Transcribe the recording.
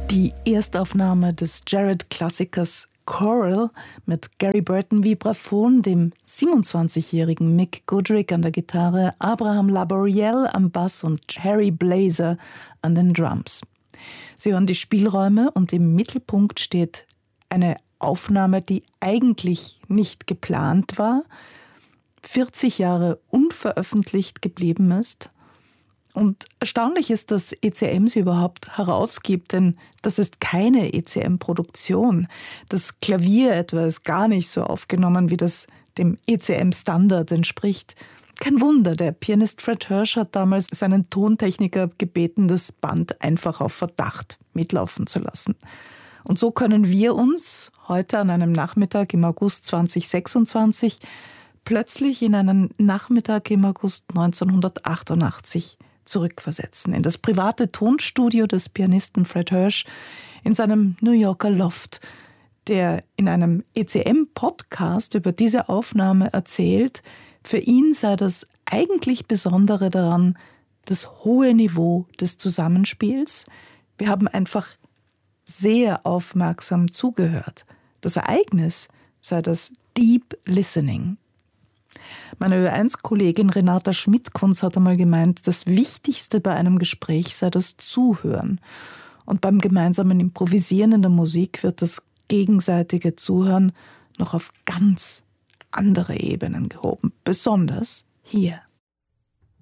Die Erstaufnahme des Jared-Klassikers Coral mit Gary Burton Vibraphon, dem 27-jährigen Mick Goodrick an der Gitarre, Abraham Laboriel am Bass und Harry Blazer an den Drums. Sie hören die Spielräume und im Mittelpunkt steht eine Aufnahme, die eigentlich nicht geplant war, 40 Jahre unveröffentlicht geblieben ist. Und erstaunlich ist, dass ECM sie überhaupt herausgibt, denn das ist keine ECM-Produktion. Das Klavier etwa ist gar nicht so aufgenommen, wie das dem ECM-Standard entspricht. Kein Wunder, der Pianist Fred Hersch hat damals seinen Tontechniker gebeten, das Band einfach auf Verdacht mitlaufen zu lassen. Und so können wir uns heute an einem Nachmittag im August 2026 plötzlich in einen Nachmittag im August 1988 zurückversetzen, in das private Tonstudio des Pianisten Fred Hersch in seinem New Yorker Loft, der in einem ECM-Podcast über diese Aufnahme erzählt, für ihn sei das eigentlich Besondere daran das hohe Niveau des Zusammenspiels. Wir haben einfach sehr aufmerksam zugehört. Das Ereignis sei das Deep Listening. Meine Ö1-Kollegin Renata Schmidt-Kunz hat einmal gemeint, das Wichtigste bei einem Gespräch sei das Zuhören. Und beim gemeinsamen Improvisieren in der Musik wird das gegenseitige Zuhören noch auf ganz andere Ebenen gehoben. Besonders hier.